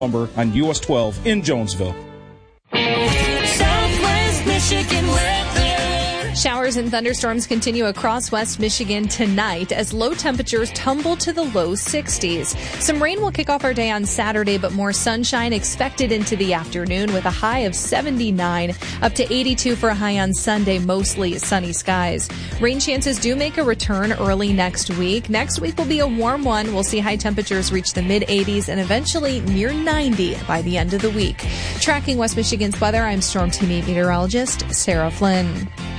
Lumber on US 12 in Jonesville. Southwest Michigan weather. Showers and thunderstorms continue across West Michigan tonight as low temperatures tumble to the low 60s. Some rain will kick off our day on Saturday, but more sunshine expected into the afternoon with a high of 79, up to 82 for a high on Sunday, mostly sunny skies. Rain chances do make a return early next week. Next week will be a warm one. We'll see high temperatures reach the mid-80s and eventually near 90 by the end of the week. Tracking West Michigan's weather, I'm Storm Team meteorologist Sarah Flynn.